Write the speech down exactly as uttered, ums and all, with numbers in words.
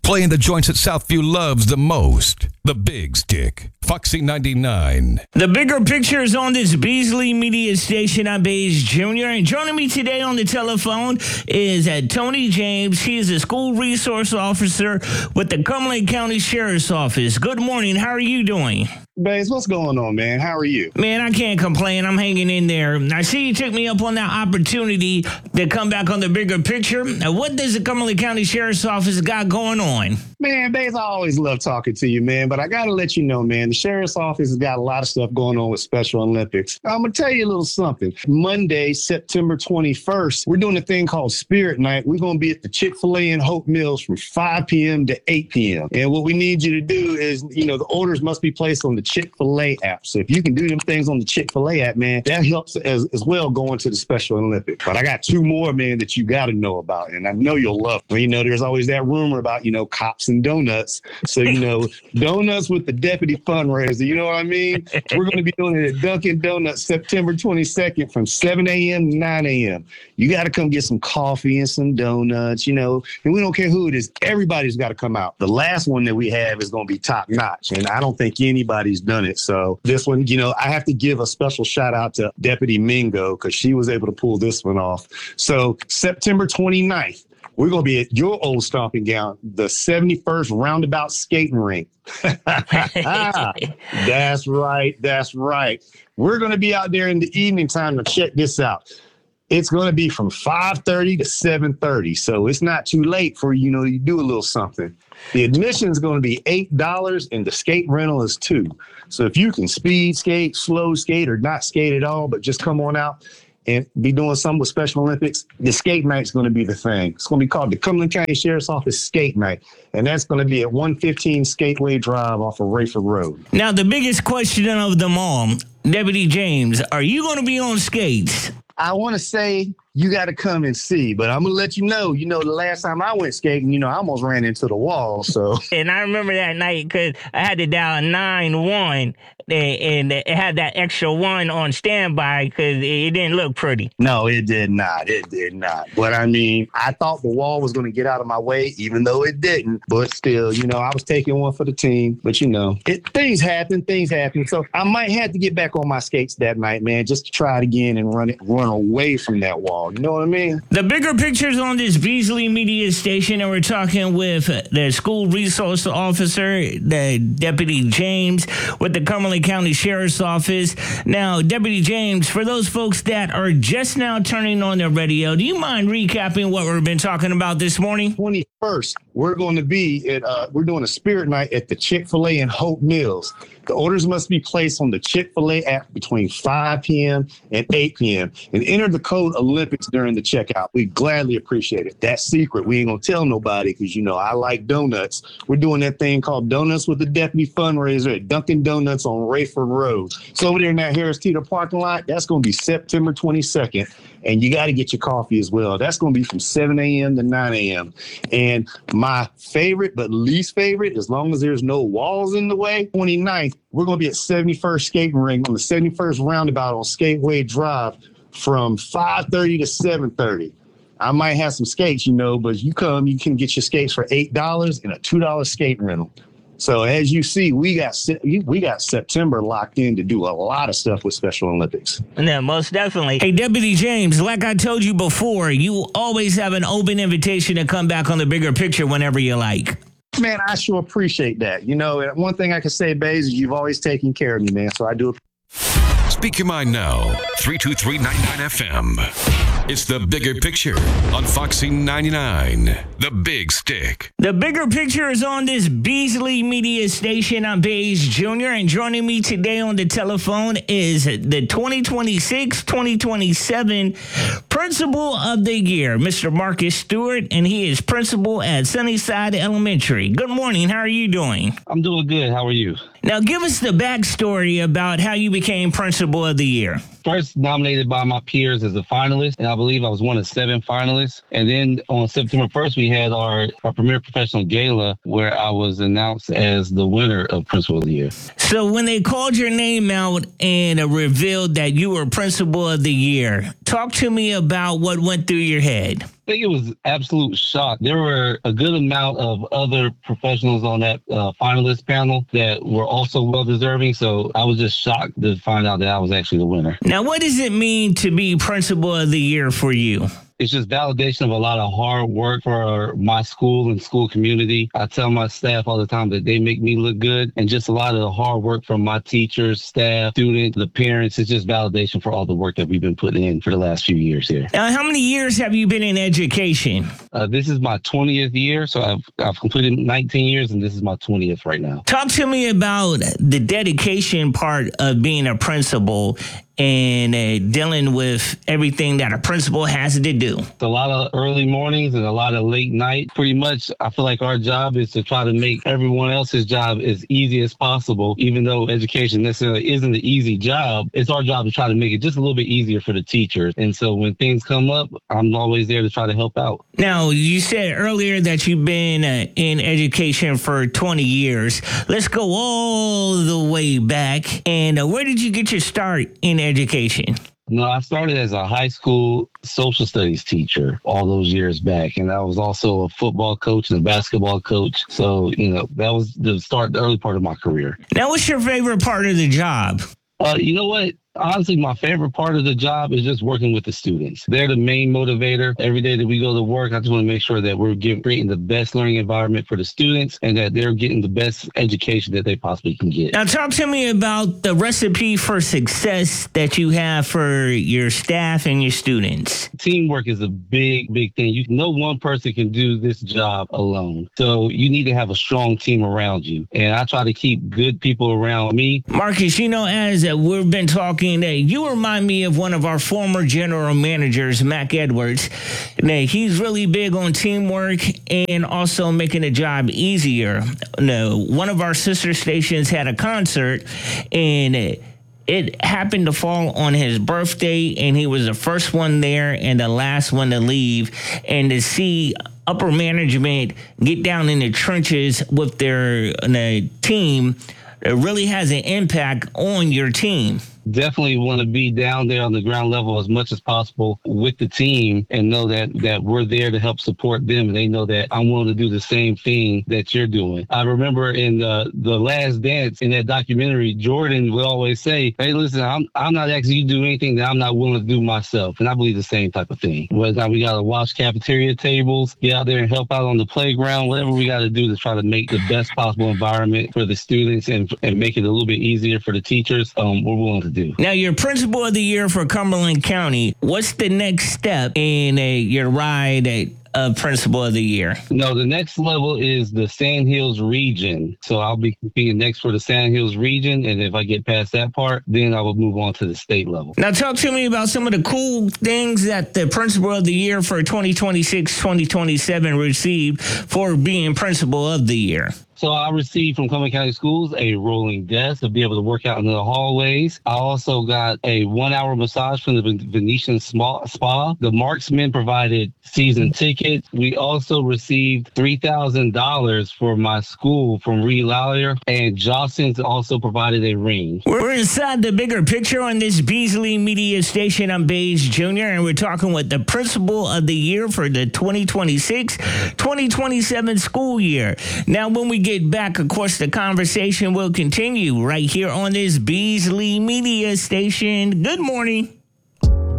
Playing the joints that Southview loves the most. The Big Stick. Foxy ninety-nine. The Bigger Picture is on this Beasley Media Station. I'm Baze Junior And joining me today on the telephone is uh, Tony James. He is a school resource officer with the Cumberland County Sheriff's Office. Good morning. How are you doing? Baze, what's going on, man? How are you? Man, I can't complain. I'm hanging in there. I see you took me up on that opportunity to come back on the Bigger Picture. Now, what does the Cumberland County Sheriff's Office got going on? Man, Baze, I always love talking to you, man. But I got to let you know, man, the Sheriff's Office has got a lot of stuff going on with Special Olympics. I'm going to tell you a little something. Monday, September twenty-first, we're doing a thing called Spirit Night. We're going to be at the Chick-fil-A in Hope Mills from five p.m. to eight p.m. And what we need you to do is, you know, the orders must be placed on the Chick-fil-A app. So if you can do them things on the Chick-fil-A app, man, that helps as, as well going to the Special Olympics. But I got two more, man, that you got to know about. And I know you'll love them. You know, there's always that rumor about, you know, cops and donuts. So, you know, donuts with the deputy fundraiser. You know what I mean? We're going to be doing it at Dunkin' Donuts September twenty-second from seven a.m. to nine a.m. You got to come get some coffee and some donuts, you know, and we don't care who it is. Everybody's got to come out. The last one that we have is going to be top notch. And I don't think anybody's done it. So this one, you know, I have to give a special shout out to Deputy Mingo because she was able to pull this one off. So September twenty-ninth, we're going to be at your old stomping ground, the seventy-first Roundabout Skating Rink. That's right. That's right. We're going to be out there in the evening time to check this out. It's going to be from five thirty to seven thirty. So it's not too late for, you know, you do a little something. The admission is going to be eight dollars and the skate rental is two. So if you can speed skate, slow skate, or not skate at all, but just come on out and be doing something with Special Olympics, the skate night is going to be the thing. It's going to be called the Cumberland County Sheriff's Office Skate Night. And that's going to be at one fifteen Skateway Drive off of Rayford Road. Now, the biggest question of them all, Deputy James, are you going to be on skates? I want to say you got to come and see, but I'm going to let you know, you know, the last time I went skating, you know, I almost ran into the wall, so. And I remember that night because I had to dial nine one, and it had that extra one on standby because it didn't look pretty. No, it did not. It did not. But, I mean, I thought the wall was going to get out of my way, even though it didn't. But still, you know, I was taking one for the team. But, you know, it, things happen. Things happen. So I might have to get back on my skates that night, man, just to try it again and run it, run away from that wall. You know what I mean? The Bigger Picture's on this Beasley Media Station, and we're talking with the school resource officer, the Deputy James, with the Cumberland County Sheriff's Office. Now, Deputy James, for those folks that are just now turning on their radio, do you mind recapping what we've been talking about this morning? twenty-first, we're going to be at, uh, we're doing a Spirit Night at the Chick-fil-A in Hope Mills. The orders must be placed on the Chick-fil-A app between five p.m. and eight p.m. and enter the code Olympics during the checkout. We gladly appreciate it. That's secret. We ain't going to tell nobody because, you know, I like donuts. We're doing that thing called Donuts with the Deputy Fundraiser at Dunkin' Donuts on Rayford Road. So over there in that Harris Teeter parking lot, that's going to be September twenty-second. And you got to get your coffee as well. That's going to be from seven a.m. to nine a.m. And my favorite, but least favorite, as long as there's no walls in the way, twenty-ninth, we're going to be at seventy-first Skating Ring on the seventy-first Roundabout on Skateway Drive from five thirty to seven thirty. I might have some skates, you know, but you come, you can get your skates for eight dollars and a two dollars skate rental. So as you see, we got we got September locked in to do a lot of stuff with Special Olympics. Yeah, most definitely. Hey, Deputy James, like I told you before, you always have an open invitation to come back on the Bigger Picture whenever you like. Man, I sure appreciate that. You know, one thing I can say, Baze, is you've always taken care of me, man. So I do. Speak your mind now. three two three ninety-nine F M. It's the Bigger Picture on Foxy ninety-nine. The Big Stick. The Bigger Picture is on this Beasley Media Station. I'm Baze Junior And joining me today on the telephone is the twenty twenty-six twenty twenty-seven Principal of the Year, Mister Marcus Stewart, and he is principal at Sunnyside Elementary. Good morning. How are you doing? I'm doing good. How are you? Now, give us the backstory about how you became Principal of the Year. First nominated by my peers as a finalist, and I believe I was one of seven finalists. And then on September first, we had our, our premier professional gala where I was announced as the winner of Principal of the Year. So when they called your name out and uh, revealed that you were Principal of the Year, talk to me about what went through your head. think it was absolute shock. There were a good amount of other professionals on that uh, finalist panel that were also well-deserving, so I was just shocked to find out that I was actually the winner. Now, what does it mean to be Principal of the Year for you? It's just validation of a lot of hard work for my school and school community. I tell my staff all the time that they make me look good, and just a lot of the hard work from my teachers, staff, students, the parents. It's just validation for all the work that we've been putting in for the last few years here. Now, how many years have you been in education? Uh, this is my twentieth year, so I've, I've completed nineteen years, and this is my twentieth right now. Talk to me about the dedication part of being a principal and uh, dealing with everything that a principal has to do. It's a lot of early mornings and a lot of late night. Pretty much, I feel like our job is to try to make everyone else's job as easy as possible. Even though education necessarily isn't an easy job, it's our job to try to make it just a little bit easier for the teachers. And so when things come up, I'm always there to try to help out. Now, you said earlier that you've been uh, in education for twenty years. Let's go all the way back. And uh, where did you get your start in education? No, I started as a high school social studies teacher all those years back. And I was also a football coach and a basketball coach. So, you know, that was the start, the early part of my career. Now, what's your favorite part of the job? Uh, you know what? Honestly, my favorite part of the job is just working with the students. They're the main motivator. Every day that we go to work, I just want to make sure that we're giving, creating the best learning environment for the students and that they're getting the best education that they possibly can get. Now, talk to me about the recipe for success that you have for your staff and your students. Teamwork is a big, big thing. You, no one person can do this job alone. So you need to have a strong team around you. And I try to keep good people around me. Marcus, you know, as uh, we've been talking, that you remind me of one of our former general managers, Mac Edwards. Now, he's really big on teamwork and also making the job easier. Now, one of our sister stations had a concert, and it happened to fall on his birthday, and he was the first one there and the last one to leave. And to see upper management get down in the trenches with their uh, team, it really has an impact on your team. Definitely want to be down there on the ground level as much as possible with the team and know that that we're there to help support them. And they know that I'm willing to do the same thing that you're doing. I remember in the, the Last Dance, in that documentary, Jordan would always say, hey, listen, I'm I'm not asking you to do anything that I'm not willing to do myself. And I believe the same type of thing. Whether now we got to wash cafeteria tables, get out there and help out on the playground, whatever we got to do to try to make the best possible environment for the students and, and make it a little bit easier for the teachers, um, we're willing to do. Now, you're Principal of the Year for Cumberland County. What's the next step in a, your ride at uh, Principal of the Year? No, the next level is the Sand Hills region. So I'll be competing next for the Sand Hills region. And if I get past that part, then I will move on to the state level. Now, talk to me about some of the cool things that the Principal of the Year for twenty twenty-six twenty twenty-seven received for being Principal of the Year. So I received from Cumberland County Schools a rolling desk to be able to work out in the hallways. I also got a one-hour massage from the Venetian Spa. The Marksmen provided season tickets. We also received three thousand dollars for my school from Reed Lawyer, and Jostens also provided a ring. We're inside the bigger picture on this Beasley Media Station. I'm Beige Junior, and we're talking with the Principal of the Year for the twenty twenty-six twenty twenty-seven school year. Now, when we get back, of course, the conversation will continue right here on this Beasley Media Station. Good morning.